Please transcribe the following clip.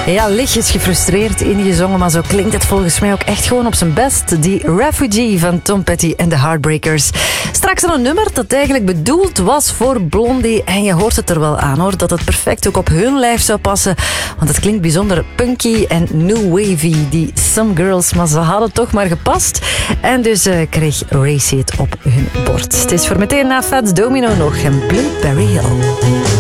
Ja, lichtjes gefrustreerd ingezongen, maar zo klinkt het volgens mij ook echt gewoon op zijn best. Die Refugee van Tom Petty en de Heartbreakers. Straks dan een nummer dat eigenlijk bedoeld was voor Blondie. En je hoort het er wel aan hoor, dat het perfect ook op hun lijf zou passen. Want het klinkt bijzonder punky en new wavy, die Some Girls. Maar ze hadden toch maar gepast. En dus kreeg Racy het op hun bord. Het is voor meteen na Fats Domino nog en Blueberry Hill.